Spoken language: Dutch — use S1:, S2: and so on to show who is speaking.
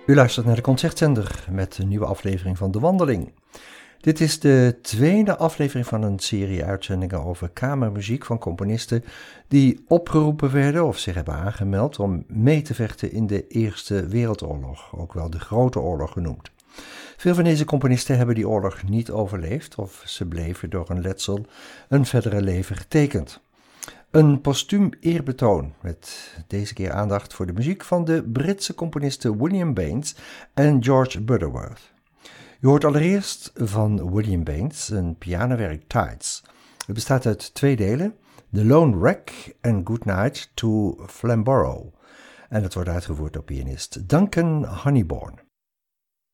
S1: U luistert naar de Concertzender met een nieuwe aflevering van De Wandeling. Dit is de tweede aflevering van een serie uitzendingen over kamermuziek van componisten die opgeroepen werden of zich hebben aangemeld om mee te vechten in de Eerste Wereldoorlog, ook wel de Grote Oorlog genoemd. Veel van deze componisten hebben die oorlog niet overleefd of ze bleven door een letsel een verdere leven getekend. Een postuum eerbetoon met deze keer aandacht voor de muziek van de Britse componisten William Baines en George Butterworth. Je hoort allereerst van William Baines een pianowerk Tides. Het bestaat uit 2 delen, The Lone Wreck en Good Night to Flamborough. En het wordt uitgevoerd door pianist Duncan Honeybourne.